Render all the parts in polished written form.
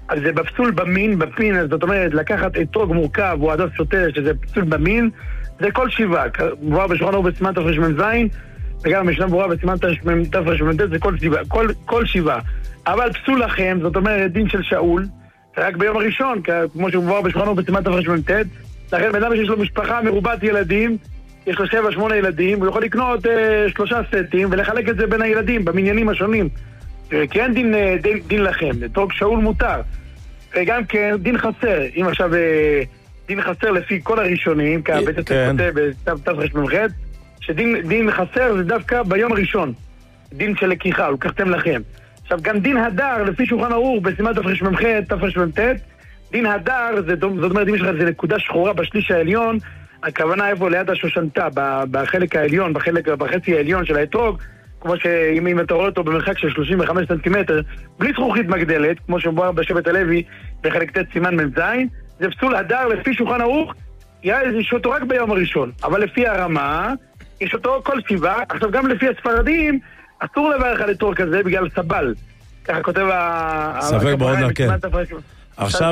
אז זה בפסול במין, בפין, זאת אומרת, לקחת אתרוג מורכב או הדס שוטה, שזה פסול במין, זה כל שבעה. מבואר בשולחן ערוך בסימן תרמ"ז, וגם במשנה ברורה בסימן תרמ"ט, זה כל שבעה. אבל פסול לכם, זאת אומרת, דין של שאול, רק ביום הראשון, כמו שמובא בשולחן ערוך בסימן תרמ"ט, לכן בן אדם שיש לו משפחה מרובת ילדים, יש לו 7-8 ילדים, הוא יכול לקנות 3 סטים ולחלק את זה בין הילדים במניינים השונים. כי אין דין לכם, אתרוג שאול מותר. וגם כן דין חסר, אם עכשיו דין חסר לפי כל הראשונים, כי בית הספר כותב בתרמ"ח, שדין חסר זה דווקא ביום הראשון, דין של לקיחה, לקחתם לכם. עכשיו גם דין הדר, לפי שולחן ערוך בסימן תרמ"ח, תרמ"ט, דין הדר, זאת אומרת, אם יש לך איזה נקודה שחורה בשליש העליון, הכוונה איפה ליד השושנתה, בחלק העליון, בחצי העליון של האתרוג, כמו שאם אתה רואה אותו במרחק של 35 סנטימטר, בלי זכוכית מגדלת, כמו שמובא בשבט הלוי בחלק ט' סימן מ"ז, זה פסול הדר לפי שולחן ערוך, יש אותו רק ביום הראשון, אבל לפי הרמה, יש אותו כל שבעה. עכשיו גם לפי הספרדים, אסור לברך על אתרוג כזה בגלל סבל. ככה כותב ספק מאוד נקה. עכשיו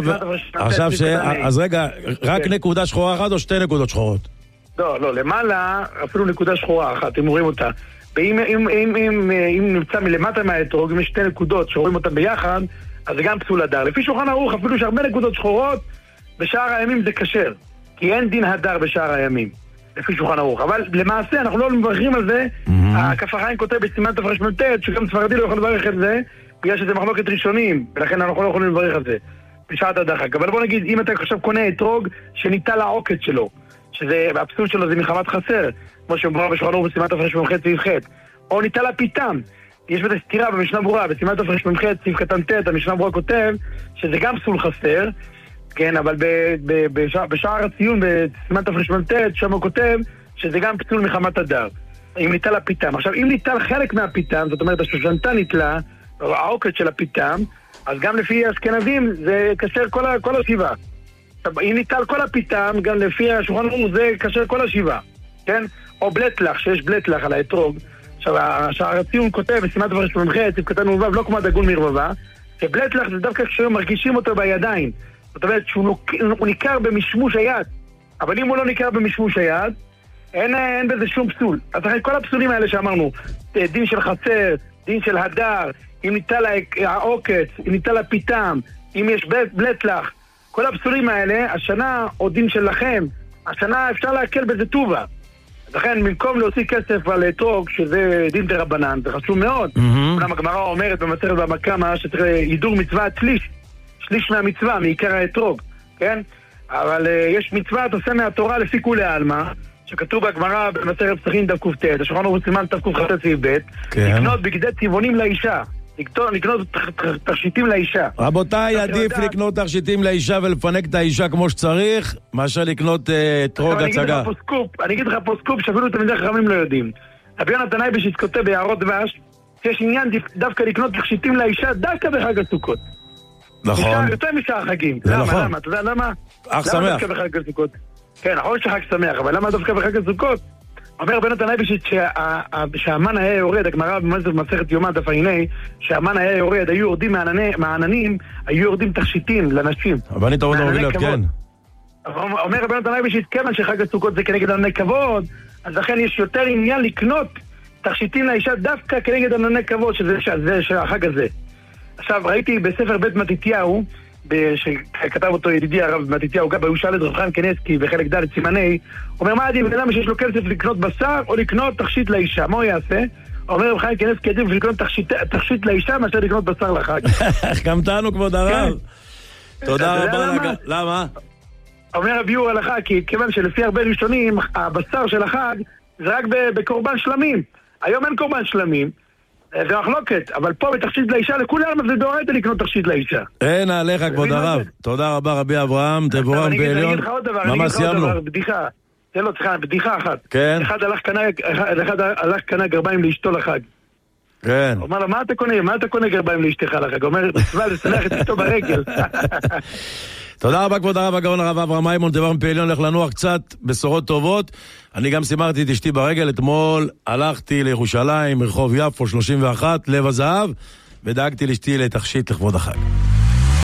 אז רגע, רק נקודה שחורה אחת או 2 נקודות שחורות? לא, למעלה אפילו נקודה שחורה אחת, אם רואים אותה. ואם נמצא מלמטה מהאתרוג, אם יש 2 נקודות שרואים אותן ביחד, אז זה גם פסול הדר. לפי שולחן ערוך, אפילו שהרבה נקודות שחורות, בשאר הימים זה כשר. כי אין דין הדר בשאר הימים, לפי שולחן ערוך. אבל למעשה, אנחנו לא מברכים על זה. הכף החיים כותב בסימן תרמ"ט, שגם ספרדי לא יכול לברך על זה, בגלל שזה מחלוקת ראשונים, ולכן אנחנו לא יכולים לברך על זה. בשעת הדחק. אבל בוא נגיד, אם אתה עכשיו קונה אתרוג שניטל העוקץ שלו, והפסול שלו זה מחמת חסר, כמו שמובא בשולחן ערוך בסימן תרמ"ח סעיף ח', או ניטל הפיתם, יש בזה סתירה במשנה ברורה, בסימן תרמ"ח סעיף קטן ט', המשנה ברורה כותב שזה גם פסול חסר, כן, אבל בשער הציון בסימן תרמ"ט שם הוא כותב שזה גם פסול מחמת הדר, אם ניטל הפיתם. עכשיו, אם ניטל חלק מהפיתם, זאת אומרת השושנתה ניטלה, העוקץ של הפיתם, אז גם לפי האשכנזים זה כשר כל השבעה. אם ניטל כל הפיתם, גם לפי השולחן ערוך זה כשר כל השבעה, כן? או בלטלח, שיש בלטלח על האתרוג. עכשיו, השער הציון כותב בסימן תרמ"ח, סעיף קטן ו', לא כמו דגון מרבבה, שבלטלח זה דווקא כשמרגישים אותו בידיים. זאת אומרת שהוא ניכר במשמוש היד, אבל אם הוא לא ניכר במשמוש היד, אין בזה שום פסול. אז אחרי כל הפסולים האלה שאמרנו, דין של חסר, דין של הדר, אם ניטל העוקץ, אם ניטל הפיתם, אם יש בלטלח, כל הפסולים האלה, השנה, או דין שלכם, השנה אפשר להקל בזה טובה. לכן, במקום להוציא כסף על אתרוג, שזה דין דרבנן, זה חשוב מאוד. אומנם הגמרא אומרת במסכת בבא קמא, שצריך הידור מצווה שליש מהמצווה, מעיקר האתרוג, כן? אבל יש מצווה תעשה מהתורה לפי כולי עלמא, שכתוב בגמרא במסכת פסחים דף קט, השולחן ערוך סימן תק"ח סעיף ב', לקנות בגדי צבעונים לאישה. לקנות תכשיטים לאישה. רבותיי, עדיף לקנות תכשיטים לאישה ולפנק את האישה כמו שצריך, מאשר לקנות אתרוג הצגה. אני אגיד לך פה סקופ שאפילו תלמידי חכמים לא יודעים. רבי יונתן אייבשיץ כותב ביערות דבש, שיש עניין דווקא לקנות תכשיטים לאישה דווקא בחג הסוכות. נכון. יותר משאר החגים. זה נכון. למה? אתה יודע למה? אך שמח. למה דווקא בחג הסוכות? כן, נכון שחג שמח, אבל למה דווקא בחג הסוכות? אומר רבי יונתן אייבשיץ שהמן היה יורד, הגמרא במסכת יומא דף ע"ה, שהמן היה יורד, היו יורדים מהעננים, היו יורדים תכשיטים לנשים. אבל אני תורוד הרגילות, כן. אומר רבי יונתן אייבשיץ, כיוון שחג הסוכות זה כנגד ענני כבוד, אז לכן יש יותר עניין לקנות תכשיטים לאישה דווקא כנגד ענני כבוד, שזה החג הזה. עכשיו, ראיתי בספר בית מתתיהו, שכתב אותו ידידי הרב מתתיהו, גם הוא שאל את רב חיים קניבסקי בחלק ד' סימני, אומר מה עדיף, בן אדם שיש לו כסף לקנות בשר או לקנות תכשיט לאישה, מה הוא יעשה? אומר רב חיים קניבסקי, עדיף לקנות תכשיט לאישה מאשר לקנות בשר לחג. גם תענו כבוד הרב. תודה רבה. למה? אומר רבי יהוא הלכה, כי כיוון שלפי הרבה ראשונים הבשר של החג זה רק בקורבן שלמים. היום אין קורבן שלמים, זה מחלוקת, אבל פה בתכשיט לאישה לכולם זה דורייתא לקנות תכשיט לאישה. אין עליך כבוד הרב. תודה רבה רבי אברהם, תבורם בעליון. אני אגיד לך עוד דבר, בדיחה. זה לא צריכה, בדיחה אחת. כן. אחד הלך קנה גרביים לאשתו לחג. כן. אומר לו, מה אתה קונה גרביים לאשתך לחג? אומר, מצווה לשמח את אשתו ברגל. תודה רבה כבוד הרב הגאון הרב אברהם מימון, תבורם בעליון, הולך לנוח קצת בשורות טובות. אני גם שימחתי את אשתי ברגל, אתמול הלכתי לירושלים, רחוב יפו 31, לב הזהב, ודאגתי לאשתי לתכשיט לכבוד החג.